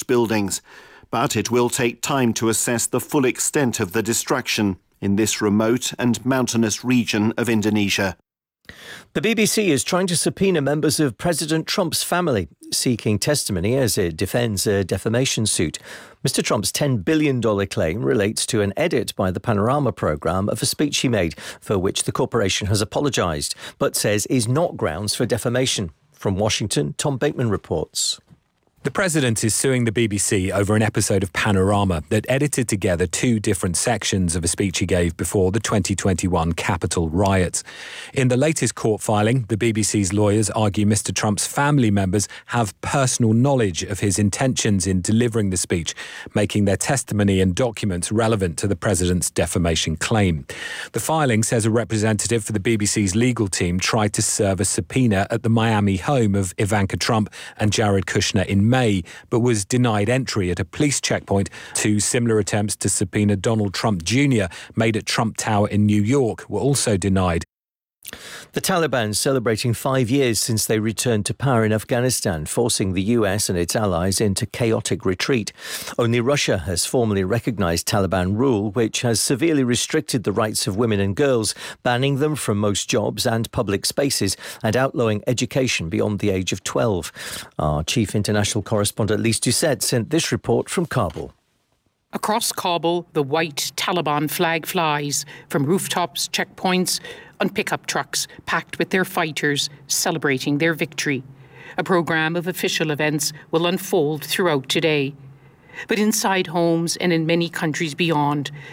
most buildings. But it will take time to assess the full extent of the destruction in this remote and mountainous region of Indonesia. The BBC is trying to subpoena members of President Trump's family, seeking testimony as it defends a defamation suit. Mr. Trump's $10 billion claim relates to an edit by the Panorama programme of a speech he made, for which the corporation has apologised, but says is not grounds for defamation. From Washington, Tom Bateman reports. The president is suing the BBC over an episode of Panorama that edited together two different sections of a speech he gave before the 2021 Capitol riots. In the latest court filing, the BBC's lawyers argue Mr. Trump's family members have personal knowledge of his intentions in delivering the speech, making their testimony and documents relevant to the president's defamation claim. The filing says a representative for the BBC's legal team tried to serve a subpoena at the Miami home of Ivanka Trump and Jared Kushner in May, but was denied entry at a police checkpoint. Two similar attempts to subpoena Donald Trump Jr. made at Trump Tower in New York were also denied. The Taliban celebrating 5 years since they returned to power in Afghanistan, forcing the US and its allies into chaotic retreat. Only Russia has formally recognised Taliban rule, which has severely restricted the rights of women and girls, banning them from most jobs and public spaces and outlawing education beyond the age of 12. Our chief international correspondent Lise Doucette sent this report from Kabul. Across Kabul, the white Taliban flag flies from rooftops, checkpoints, on pickup trucks packed with their fighters celebrating their victory. A programme of official events will unfold throughout today. But inside homes and in many countries beyond,